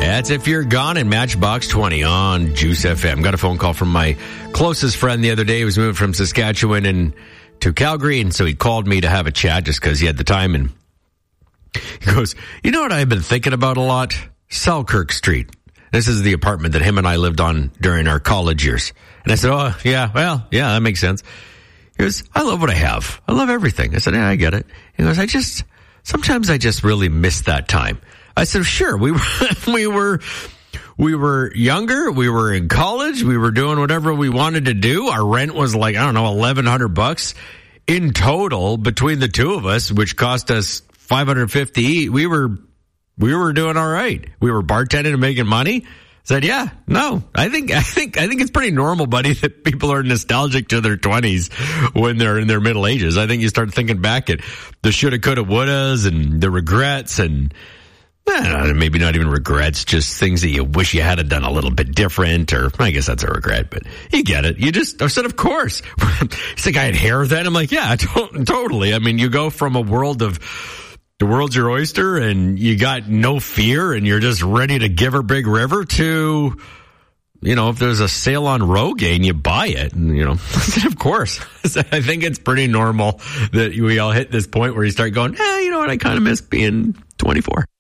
That's If You're Gone in Matchbox 20 on Juice FM. Got a phone call from my closest friend the other day. He was moving from Saskatchewan to Calgary, and so he called me to have a chat just because he had the time. And he goes, you know what I've been thinking about a lot? Selkirk Street. This is the apartment that him and I lived on during our college years. And I said, oh, yeah, well, yeah, that makes sense. He goes, I love what I have. I love everything. I said, yeah, I get it. He goes, sometimes I just really miss that time. I said, sure, we were younger. We were in college. We were doing whatever we wanted to do. Our rent was like, I don't know, $1,100 in total between the two of us, which cost us $550 each. We were doing all right. We were bartending and making money. Said, yeah, no, I think it's pretty normal, buddy, that people are nostalgic to their 20s when they're in their middle ages. I think you start thinking back at the shoulda, coulda, wouldas and the regrets and maybe not even regrets, just things that you wish you had done a little bit different, or I guess that's a regret, but you get it. I said, of course. He's like, I had hair then. I'm like, yeah, totally. I mean, you go from a world of the world's your oyster and you got no fear and you're just ready to give her big river to, if there's a sale on Rogaine, you buy it. And, of course. I think it's pretty normal that we all hit this point where you start going, you know what? I kind of miss being 24.